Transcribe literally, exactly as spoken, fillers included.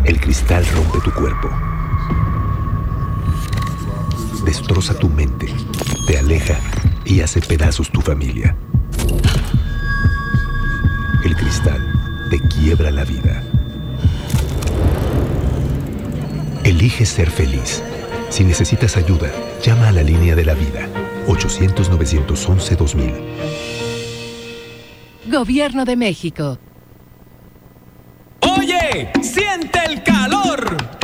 El cristal rompe tu cuerpo. Destroza tu mente, te aleja y hace pedazos tu familia. El cristal te quiebra la vida. Elige ser feliz. Si necesitas ayuda, llama a la línea de la vida. ochocientos, novecientos once, dos mil. Gobierno de México. Oye, siente el calor.